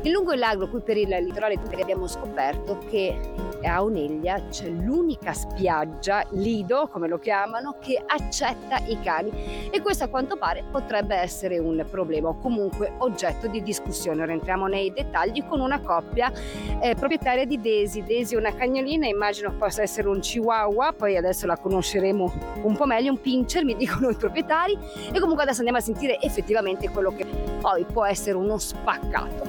In lungo e largo qui per il litorale di Imperia abbiamo scoperto che a Oneglia c'è l'unica spiaggia, lido come lo chiamano, che accetta i cani, e questo a quanto pare potrebbe essere un problema o comunque oggetto di discussione. Ora entriamo nei dettagli con una coppia proprietaria di Daisy. Daisy è una cagnolina, immagino possa essere un chihuahua, poi adesso la conosceremo un po' meglio, un pincher mi dicono i proprietari, e comunque adesso andiamo a sentire effettivamente quello che poi può essere uno spaccato.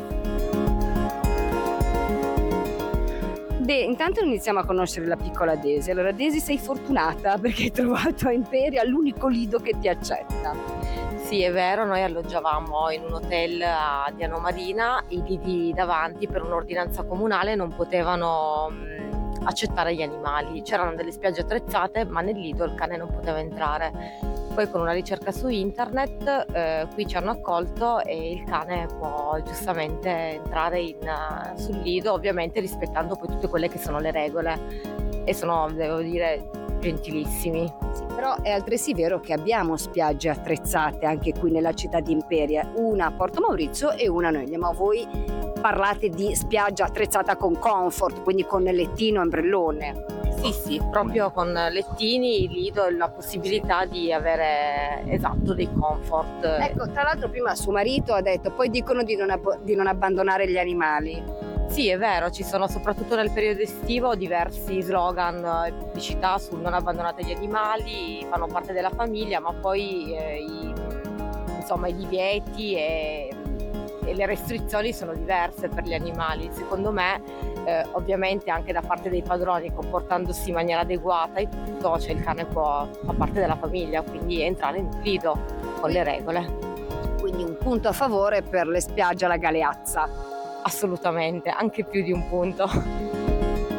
Intanto iniziamo a conoscere la piccola Daisy. Allora Daisy, sei fortunata perché hai trovato a Imperia l'unico lido che ti accetta. Sì, è vero, noi alloggiavamo in un hotel a Diano Marina, i lidi davanti per un'ordinanza comunale non potevano accettare gli animali, c'erano delle spiagge attrezzate ma nel lido il cane non poteva entrare. Poi con una ricerca su internet qui ci hanno accolto e il cane può giustamente entrare sul lido, ovviamente rispettando poi tutte quelle che sono le regole, e sono, devo dire, gentilissimi. Sì, però è altresì vero che abbiamo spiagge attrezzate anche qui nella città di Imperia, una a Porto Maurizio e una a Oneglia, ma voi parlate di spiaggia attrezzata con comfort, quindi con lettino e ombrellone. Sì, proprio con lettini, lido e la possibilità di avere dei comfort. Ecco, tra l'altro prima suo marito ha detto, poi dicono di non abbandonare gli animali. Sì, è vero, ci sono soprattutto nel periodo estivo diversi slogan e pubblicità sul non abbandonate gli animali, fanno parte della famiglia, ma poi i divieti e le restrizioni sono diverse per gli animali. Secondo me ovviamente anche da parte dei padroni, comportandosi in maniera adeguata e tutto, il cane fa parte della famiglia, quindi entrare in lido con le regole. Quindi un punto a favore per le spiagge alla Galeazza. Assolutamente, anche più di un punto.